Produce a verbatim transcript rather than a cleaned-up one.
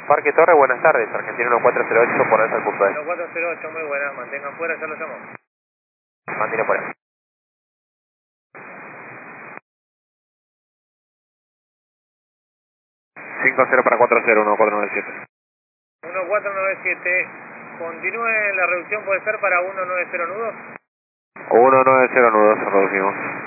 Parque Torre, buenas tardes, Argentina uno cuatro cero ocho, por eso al punto uno cuatro cero ocho, muy buena, mantengan fuera, ya lo llamo. Mantiene por ahí. cinco cero para cuatro cero uno cuatro nueve siete. uno cuatro nueve siete, continúe la reducción, puede ser para uno nueve cero nudos. uno nueve cero nudos, reducimos.